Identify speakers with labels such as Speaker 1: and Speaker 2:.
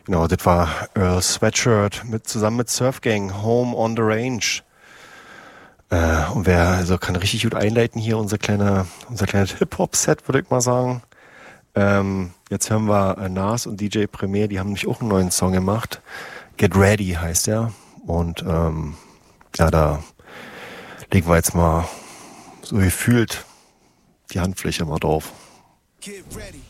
Speaker 1: Genau, das war Earl Sweatshirt zusammen mit Surf Gang, Home on the Range. Und wer also kann richtig gut einleiten hier, unser kleines Hip-Hop-Set, würde ich mal sagen. Jetzt hören wir Nas und DJ Premier, die haben nämlich auch einen neuen Song gemacht. Get Ready heißt der. Und ja, da legen wir jetzt mal so gefühlt die Handfläche mal drauf.
Speaker 2: Get ready.